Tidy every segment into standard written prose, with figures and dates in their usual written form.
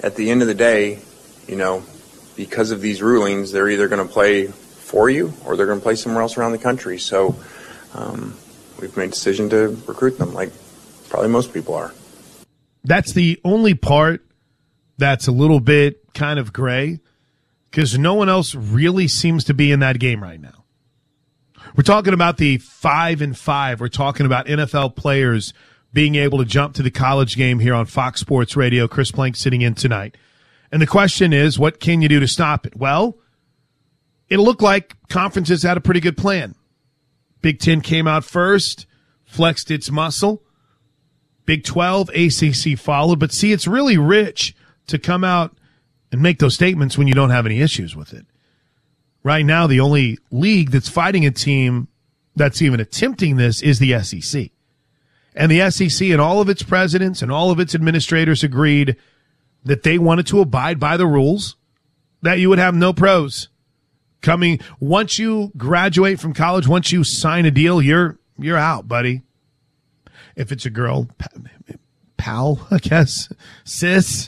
at the end of the day, because of these rulings, they're either going to play for you or they're going to play somewhere else around the country. So we've made a decision to recruit them, like probably most people are. That's the only part that's a little bit kind of gray, because no one else really seems to be in that game right now. We're talking about the 5-5. We're talking about NFL players being able to jump to the college game here on Fox Sports Radio. Chris Plank sitting in tonight. And the question is, what can you do to stop it? Well, it looked like conferences had a pretty good plan. Big Ten came out first, flexed its muscle. Big 12, ACC followed. But see, it's really rich to come out and make those statements when you don't have any issues with it. Right now, the only league that's fighting a team that's even attempting this is the SEC. And the SEC and all of its presidents and all of its administrators agreed that they wanted to abide by the rules, that you would have no pros coming. Once you graduate from college, once you sign a deal, you're out, buddy. If it's a girl, pal, I guess, sis.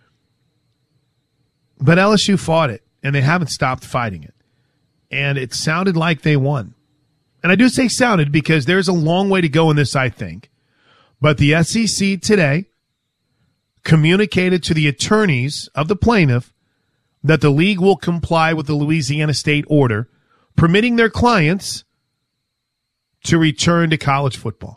But LSU fought it, and they haven't stopped fighting it. And it sounded like they won. And I do say sounded because there's a long way to go in this, I think. But the SEC today communicated to the attorneys of the plaintiff that the league will comply with the Louisiana state order permitting their clients to return to college football.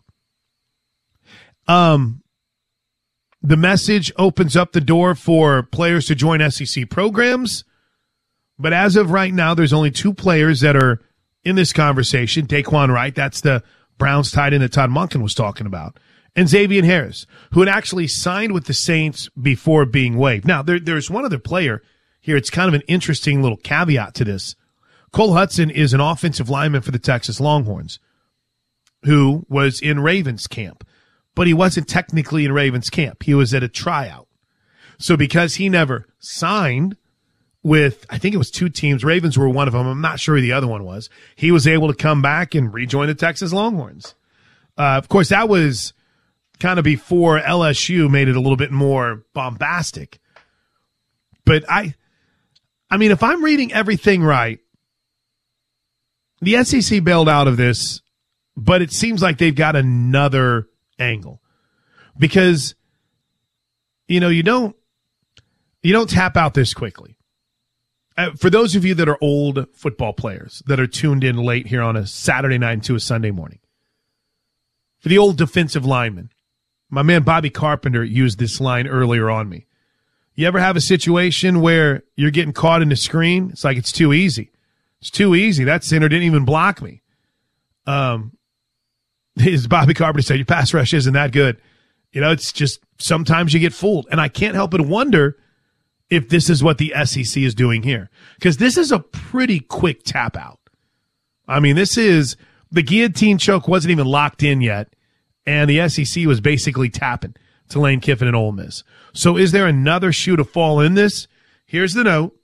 The message opens up the door for players to join SEC programs. But as of right now, there's only two players that are in this conversation. Daquan Wright, that's the Browns tight end that Todd Monken was talking about, and Xavier Harris, who had actually signed with the Saints before being waived. Now, there's one other player here. It's kind of an interesting little caveat to this. Cole Hudson is an offensive lineman for the Texas Longhorns who was in Ravens camp, but he wasn't technically in Ravens camp. He was at a tryout. So because he never signed with, I think it was two teams. Ravens were one of them. I'm not sure who the other one was. He was able to come back and rejoin the Texas Longhorns. Of course, that was kind of before LSU made it a little bit more bombastic. But I mean, if I'm reading everything right, the SEC bailed out of this, but it seems like they've got another angle. Because, you don't tap out this quickly. For those of you that are old football players that are tuned in late here on a Saturday night into a Sunday morning, for the old defensive lineman, my man Bobby Carpenter used this line earlier on me. You ever have a situation where you're getting caught in the screen? It's like, it's too easy. It's too easy. That center didn't even block me. As Bobby Carpenter said, your pass rush isn't that good. It's just sometimes you get fooled. And I can't help but wonder if this is what the SEC is doing here. Because this is a pretty quick tap out. I mean, the guillotine choke wasn't even locked in yet, and the SEC was basically tapping to Lane Kiffin and Ole Miss. So is there another shoe to fall in this? Here's the note.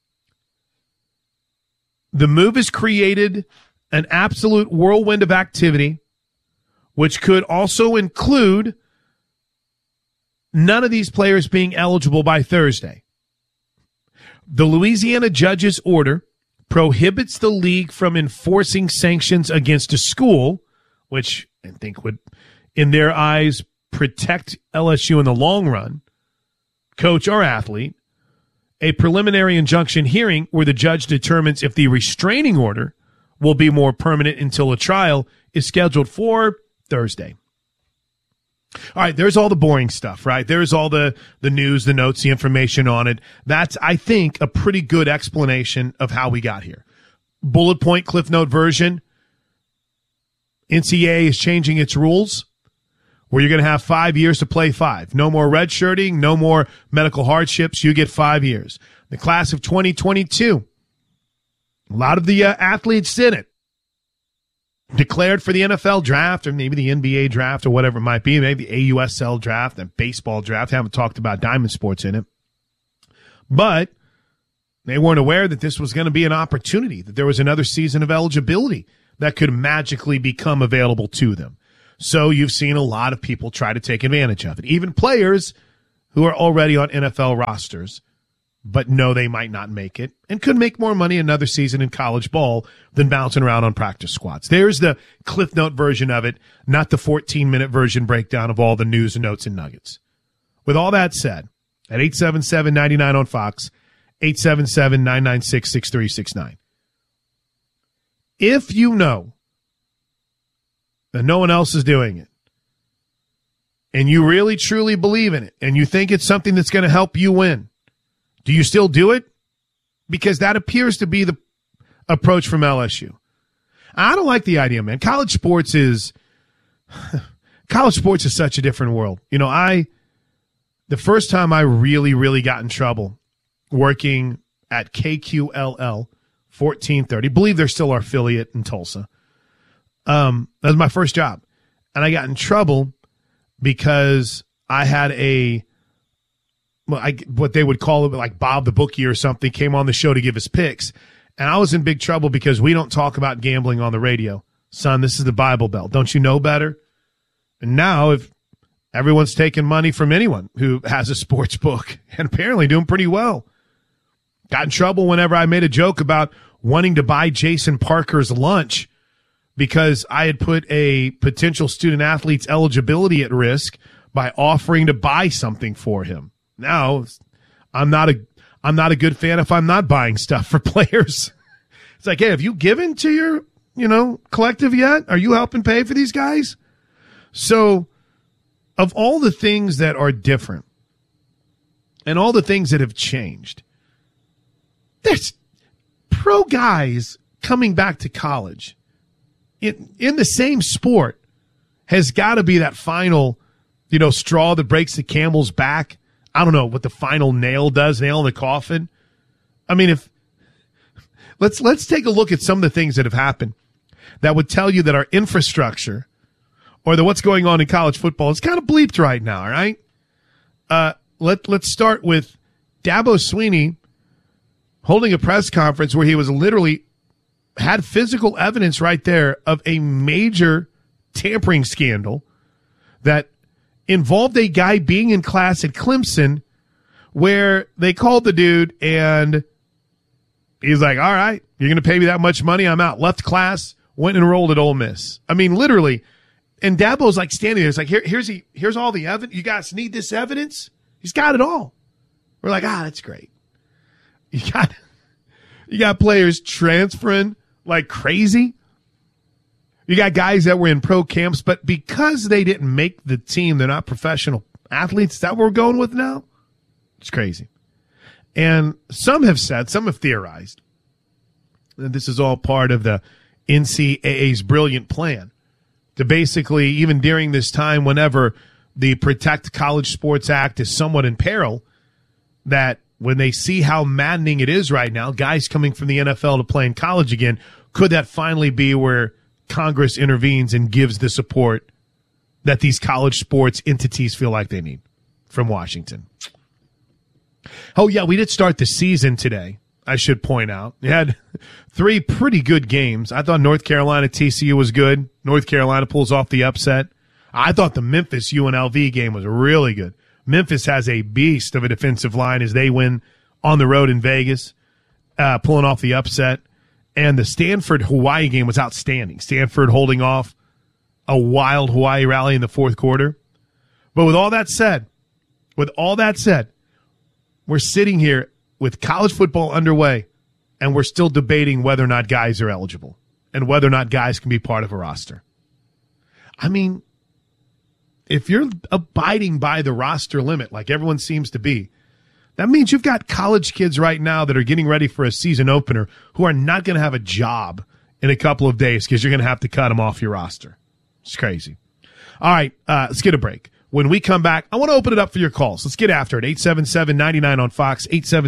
The move has created an absolute whirlwind of activity, which could also include none of these players being eligible by Thursday. The Louisiana judge's order prohibits the league from enforcing sanctions against a school, which I think would, in their eyes, protect LSU in the long run, coach or athlete, a preliminary injunction hearing where the judge determines if the restraining order will be more permanent until a trial is scheduled for Thursday. All right, there's all the boring stuff, right? There's all the news, the notes, the information on it. That's, I think, a pretty good explanation of how we got here. Bullet point, Cliff Note version. NCAA is changing its rules where you're going to have 5 years to play 5. No more redshirting, no more medical hardships. You get 5 years. The class of 2022, a lot of the athletes in it declared for the NFL draft or maybe the NBA draft or whatever it might be, maybe the AUSL draft and baseball draft. I haven't talked about diamond sports in it. But they weren't aware that this was going to be an opportunity, that there was another season of eligibility that could magically become available to them. So you've seen a lot of people try to take advantage of it. Even players who are already on NFL rosters, but know they might not make it and could make more money another season in college ball than bouncing around on practice squads. There's the Cliff Note version of it, not the 14-minute version breakdown of all the news and notes and nuggets. With all that said, at 877-99 on Fox, 877-996-6369. If you know that no one else is doing it, and you really truly believe in it, and you think it's something that's going to help you win, do you still do it? Because that appears to be the approach from LSU. I don't like the idea, man. College sports is such a different world. You know, the first time I really got in trouble working at KQLL 1430, believe they're still our affiliate in Tulsa. That was my first job. And I got in trouble because I had what they would call it, like Bob the Bookie or something, came on the show to give us picks. And I was in big trouble because we don't talk about gambling on the radio. Son, this is the Bible Belt. Don't you know better? And now, if everyone's taking money from anyone who has a sports book, and apparently doing pretty well. Got in trouble whenever I made a joke about wanting to buy Jason Parker's lunch because I had put a potential student athlete's eligibility at risk by offering to buy something for him. Now, I'm not a good fan if I'm not buying stuff for players. It's like, hey, have you given to your, collective yet? Are you helping pay for these guys? So, of all the things that are different and all the things that have changed, there's pro guys coming back to college in the same sport has got to be that final, straw that breaks the camel's back. I don't know what the final nail does, nail in the coffin. I mean, let's take a look at some of the things that have happened that would tell you that our infrastructure or that what's going on in college football is kind of bleeped right now, all right? Let's start with Dabo Swinney holding a press conference where he was literally had physical evidence right there of a major tampering scandal that involved a guy being in class at Clemson where they called the dude and he's like, all right, you're going to pay me that much money, I'm out. Left class, went and enrolled at Ole Miss. I mean, literally. And Dabo's like standing there. It's like, here's all the evidence. You guys need this evidence? He's got it all. We're like, that's great. You got players transferring like crazy. You got guys that were in pro camps, but because they didn't make the team, they're not professional athletes. Is that what we're going with now? It's crazy. And some have theorized that this is all part of the NCAA's brilliant plan to basically, even during this time, whenever the Protect College Sports Act is somewhat in peril, that when they see how maddening it is right now, guys coming from the NFL to play in college again, could that finally be where Congress intervenes and gives the support that these college sports entities feel like they need from Washington? Oh, yeah, we did start the season today, I should point out. We had 3 pretty good games. I thought North Carolina TCU was good. North Carolina pulls off the upset. I thought the Memphis UNLV game was really good. Memphis has a beast of a defensive line as they win on the road in Vegas, pulling off the upset. And the Stanford-Hawaii game was outstanding. Stanford holding off a wild Hawaii rally in the fourth quarter. But with all that said, we're sitting here with college football underway, and we're still debating whether or not guys are eligible and whether or not guys can be part of a roster. I mean, if you're abiding by the roster limit like everyone seems to be, that means you've got college kids right now that are getting ready for a season opener who are not going to have a job in a couple of days because you're going to have to cut them off your roster. It's crazy. All right, let's get a break. When we come back, I want to open it up for your calls. Let's get after it. 877-99 on Fox,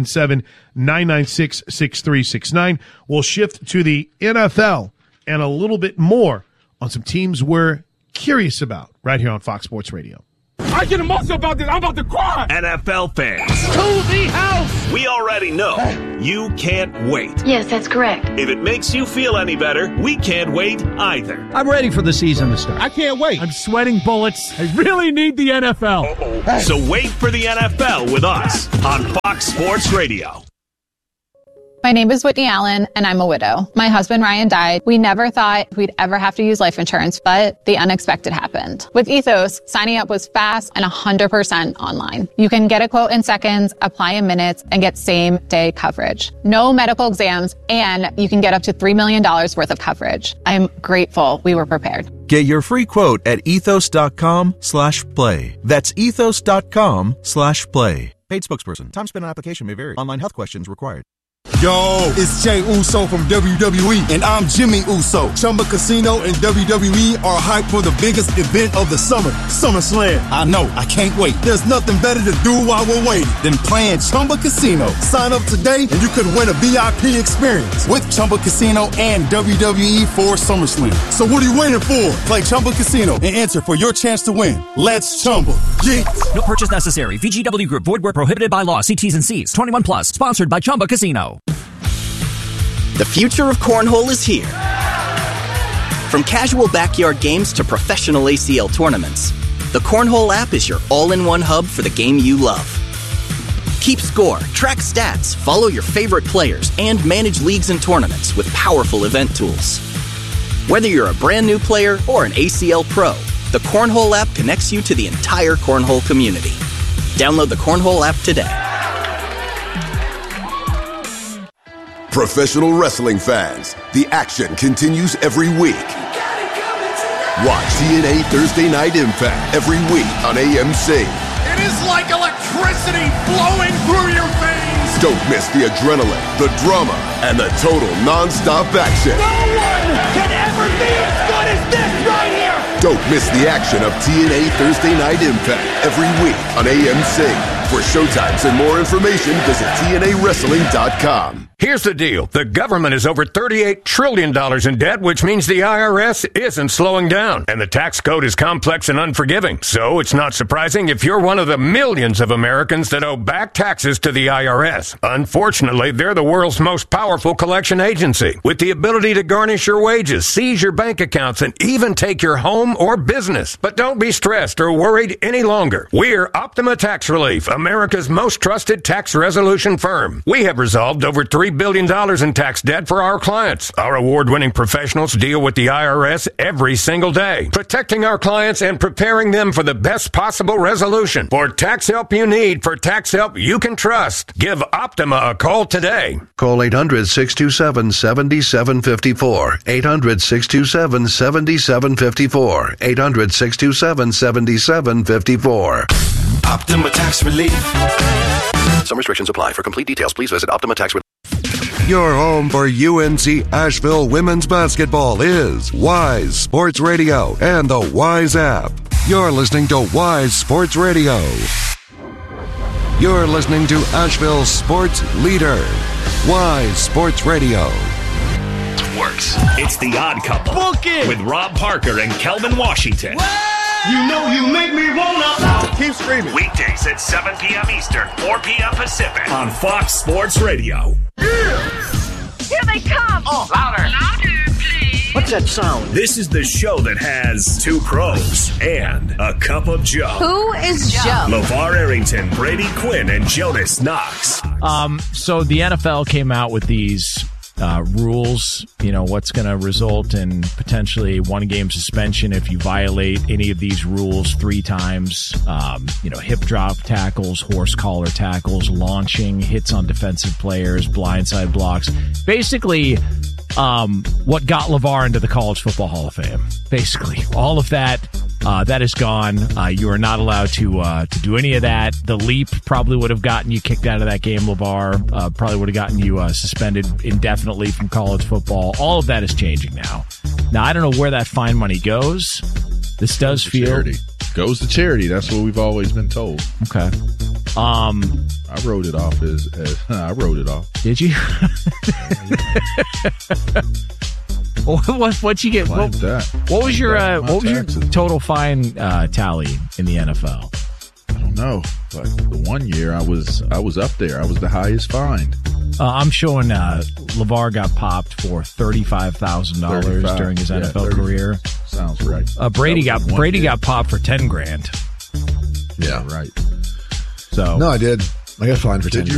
877-996-6369. We'll shift to the NFL and a little bit more on some teams we're curious about right here on Fox Sports Radio. I get emotional about this. I'm about to cry. NFL fans. To the house. We already know you can't wait. Yes, that's correct. If it makes you feel any better, we can't wait either. I'm ready for the season to start. I can't wait. I'm sweating bullets. I really need the NFL. So wait for the NFL with us on Fox Sports Radio. My name is Whitney Allen, and I'm a widow. My husband, Ryan, died. We never thought we'd ever have to use life insurance, but the unexpected happened. With Ethos, signing up was fast and 100% online. You can get a quote in seconds, apply in minutes, and get same-day coverage. No medical exams, and you can get up to $3 million worth of coverage. I'm grateful we were prepared. Get your free quote at ethos.com/play. That's ethos.com/play. Paid spokesperson. Time spent on application may vary. Online health questions required. Yo, it's Jey Uso from WWE, and I'm Jimmy Uso. Chumba Casino and WWE are hyped for the biggest event of the summer, SummerSlam. I know, I can't wait. There's nothing better to do while we're waiting than playing Chumba Casino. Sign up today and you could win a VIP experience with Chumba Casino and WWE for SummerSlam. So what are you waiting for? Play Chumba Casino and enter for your chance to win. Let's Chumba. Yeah. No purchase necessary. VGW Group. Void where prohibited by law. See T's and C's. 21 plus. Sponsored by Chumba Casino. The future of cornhole is here. From casual backyard games to professional ACL tournaments, the Cornhole app is your all-in-one hub for the game you love. Keep score, track stats, follow your favorite players, and manage leagues and tournaments with powerful event tools. Whether you're a brand new player or an ACL pro, the Cornhole app connects you to the entire cornhole community. Download the Cornhole app today. Professional wrestling fans, the action continues every week. Watch TNA Thursday Night Impact every week on AMC. It is like electricity flowing through your veins. Don't miss the adrenaline, the drama, and the total non-stop action. No one can ever be as good as this right here. Don't miss the action of TNA Thursday Night Impact every week on AMC. For showtimes and more information, visit TNAWrestling.com. Here's the deal. The government is over $38 trillion in debt, which means the IRS isn't slowing down. And the tax code is complex and unforgiving. So it's not surprising if you're one of the millions of Americans that owe back taxes to the IRS. Unfortunately, they're the world's most powerful collection agency, with the ability to garnish your wages, seize your bank accounts, and even take your home or business. But don't be stressed or worried any longer. We're Optima Tax Relief, America's most trusted tax resolution firm. We have resolved over $3 billion in tax debt for our clients. Our award-winning professionals deal with the IRS every single day, protecting our clients and preparing them for the best possible resolution. For tax help you need, for tax help you can trust, give Optima a call today. Call 800-627-7754. 800-627-7754. 800-627-7754. Optima Tax Relief. Some restrictions apply. For complete details, please visit Optima Tax Relief. Your home for UNC Asheville women's basketball is Wise Sports Radio and the Wise app. You're listening to Wise Sports Radio. You're listening to Asheville Sports Leader, Wise Sports Radio. Works. It's The Odd Couple. Book it. With Rob Parker and Kelvin Washington. You know you make me wanna. Keep screaming. Weekdays at 7 p.m. Eastern, 4 p.m. Pacific on Fox Sports Radio. Here they come. Oh, louder. Louder, please. What's that sound? This is the show that has two pros and a cup of Joe. Who is Joe? LeVar Arrington, Brady Quinn, and Jonas Knox. So the NFL came out with these rules, what's going to result in potentially 1-game suspension if you violate any of these rules 3 times. Hip drop tackles, horse collar tackles, launching, hits on defensive players, blindside blocks. Basically, what got LeVar into the College Football Hall of Fame. Basically, all of that. That is gone. You are not allowed to do any of that. The leap probably would have gotten you kicked out of that game, LeVar. Probably would have gotten you suspended indefinitely from college football. All of that is changing now. Now, I don't know where that fine money goes. This does feel... Charity. Goes to charity. That's what we've always been told. Okay. I wrote it off as I wrote it off. Did you? What'd you get? What was your total fine tally in the NFL? I don't know. But the one year I was up there. I was the highest fined. I'm showing LeVar got popped for $35,000 during his NFL career. Sounds right. Brady got popped for $10,000. Yeah, right. So no, I did. I got fined for 10 years.